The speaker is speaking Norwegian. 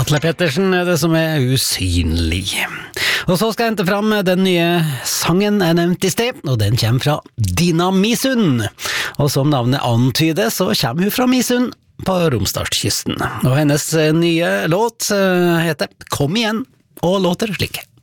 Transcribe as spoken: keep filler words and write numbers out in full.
Atle Pettersen er det som er usynlig. Og så skal jeg hente fram den nye sangen jeg nevnte i sted, og den kommer fra Dina Misund. Og som navnet antyder, så kommer hun fra Misund på Romsdalskysten. Og hennes nye låt heter Kom igjen, og låter slik.